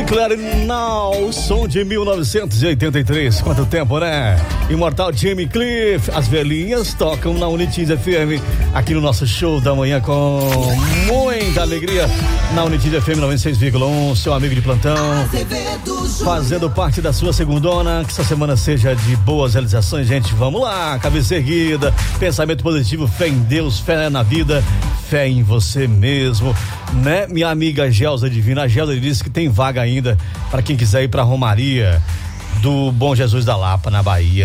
Declare Now, som de 1983. Quanto tempo, né? Imortal Jimmy Cliff. As velhinhas tocam na Unitiz FM aqui no nosso show da manhã com muita alegria na Unitiz FM 96,1. Seu amigo de plantão, fazendo parte da sua segundona. Que essa semana seja de boas realizações, gente. Vamos lá, cabeça erguida, pensamento positivo, fé em Deus, fé na vida, fé em você mesmo, né? Minha amiga Gelsa Divina, a Gelsa disse que tem vaga ainda para quem quiser ir para Romaria do Bom Jesus da Lapa, na Bahia.